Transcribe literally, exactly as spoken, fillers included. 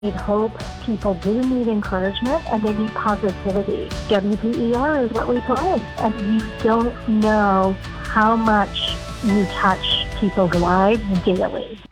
need hope. People do need encouragement, and they need positivity. W P E R is what we play, and you don't know how much you touch people's lives daily.